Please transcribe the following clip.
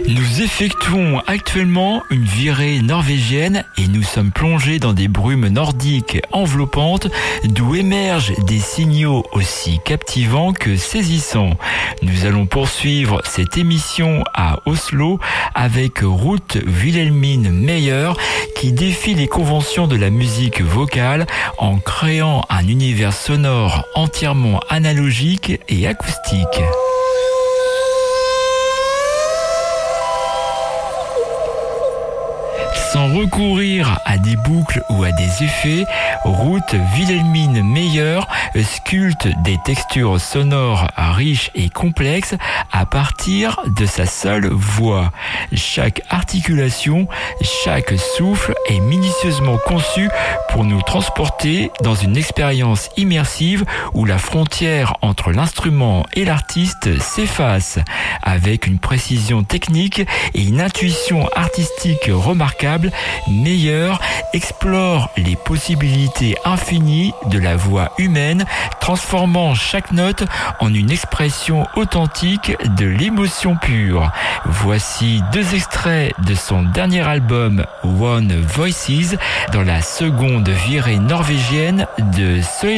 Nous effectuons actuellement une virée norvégienne et nous sommes plongés dans des brumes nordiques enveloppantes d'où émergent des signaux aussi captivants que saisissants. Nous allons poursuivre cette émission à Oslo avec Ruth Wilhelmine Meyer qui défie les conventions de la musique vocale en créant un univers sonore entièrement analogique et acoustique. Sans recourir à des boucles ou à des effets, Ruth Wilhelmine Meyer sculpte des textures sonores riches et complexes à partir de sa seule voix. Chaque articulation, chaque souffle est minutieusement conçu pour nous transporter dans une expérience immersive où la frontière entre l'instrument et l'artiste s'efface. Avec une précision technique et une intuition artistique remarquable, Meyer explore les possibilités infinies de la voix humaine, transformant chaque note en une expression authentique de l'émotion pure. Voici 2 extraits de son dernier album One Voices dans la seconde virée norvégienne de